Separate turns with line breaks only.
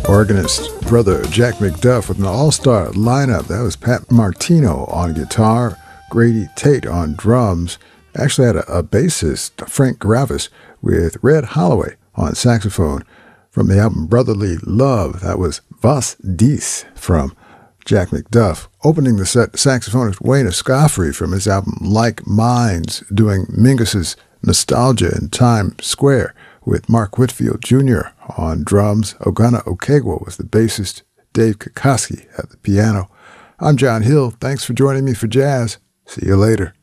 Organist brother Jack McDuff with an all-star lineup. That was Pat Martino on guitar, Grady Tate on drums. Actually had a bassist, Frank Gravis, with Red Holloway on saxophone. From the album Brotherly Love, that was Was Dies from Jack McDuff. Opening the set, saxophonist Wayne Escoffery from his album Like Minds, doing Mingus's Nostalgia in Times Square with Mark Whitfield Jr. on drums. Ogana Okegwa was the bassist, Dave Kokoski at the piano. I'm John Hill. Thanks for joining me for jazz. See you later.